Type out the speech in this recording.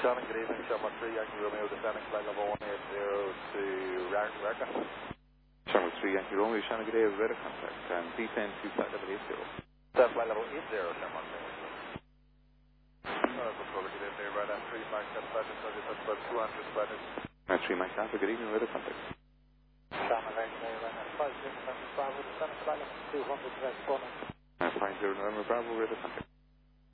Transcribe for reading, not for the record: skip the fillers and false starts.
Shannon, good evening. Shamrock 3, Yankee Romeo, descending flight level 180 to Reka. Shamrock 3, Yankee Romeo, Shannon, good day, radar contact. Descend to flight level 80. Flight level 80, Shamrock 3. Controller, good evening. Radar 3, Mike, that's flight, that's about 200 flight. 3, Mike, Alpha, good evening, radar contact. Shamrock 3, Radar 5, Bravo, descending flight level 200, responding. 50 November Bravo, radar contact.